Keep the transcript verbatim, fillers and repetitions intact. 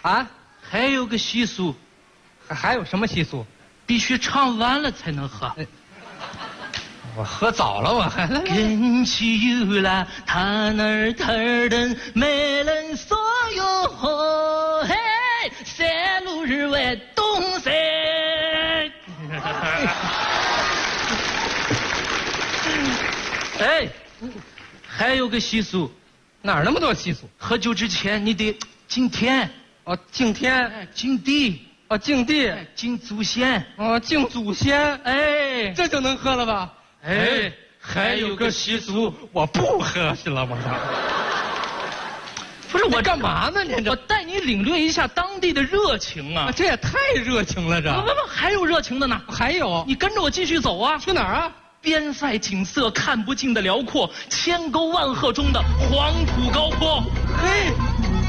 啊， 还有个习俗， 还还有什么习俗？ 必须唱完了才能喝。 我喝早了，我还来。 跟起有啦，他那儿他儿的没人所有，嘿，三路日外东山。哎，还有个习俗， 哪儿那么多习俗？ 喝酒之前你得敬天， 哦，敬天， 哎，敬地， 哦，敬地， 哎，敬祖先， 哦，敬祖先， 哎， 这就能喝了吧？ 哎，还有个习俗， 我不喝去了，我操！ 不是我干嘛呢？您我这带你领略一下当地的热情啊！ 这也太热情了，这不不不，还有热情的呢！ 还有你跟着我继续走啊！ 去哪儿啊？ 边塞景色看不尽的辽阔，千沟万壑中的黄土高坡。 嘿。